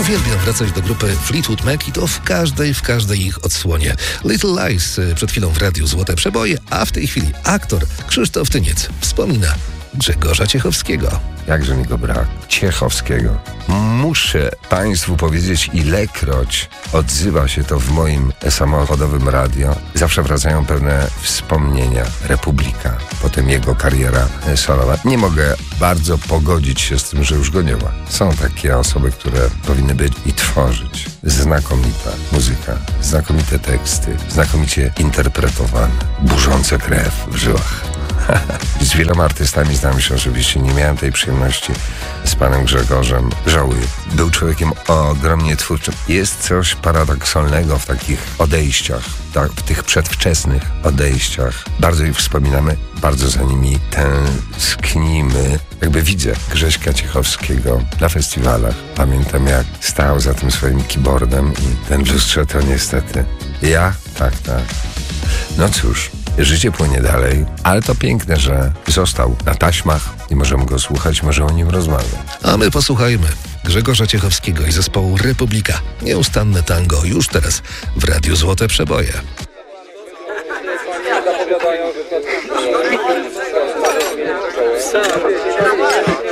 Uwielbiam wracać do grupy Fleetwood Mac i to w każdej ich odsłonie. Little Lies przed chwilą w radiu Złote Przeboje, a w tej chwili aktor Krzysztof Tyniec wspomina Grzegorza Ciechowskiego. Jakże mi go brak. Ciechowskiego. Muszę Państwu powiedzieć, ilekroć odzywa się to w moim samochodowym radio. Zawsze wracają pewne wspomnienia. Republika, potem jego kariera solowa. Nie mogę bardzo pogodzić się z tym, że już go nie ma. Są takie osoby, które powinny być i tworzyć. Znakomita muzyka, znakomite teksty, znakomicie interpretowane, burzące krew w żyłach. Z wieloma artystami znam się oczywiście, nie miałem tej przyjemności z panem Grzegorzem. Żałuję. Był człowiekiem ogromnie twórczym. Jest coś paradoksalnego w takich odejściach, w tych przedwczesnych odejściach. Bardzo ich wspominamy, bardzo za nimi tęsknimy. Jakby widzę Grześka Ciechowskiego na festiwalach. Pamiętam, jak stał za tym swoim keyboardem i ten w lustrze to niestety ja, tak. No cóż, życie płynie dalej, ale to piękne, że został na taśmach i możemy go słuchać, możemy o nim rozmawiać. A my posłuchajmy Grzegorza Ciechowskiego i zespołu Republika. Nieustanne tango już teraz w radiu Złote Przeboje.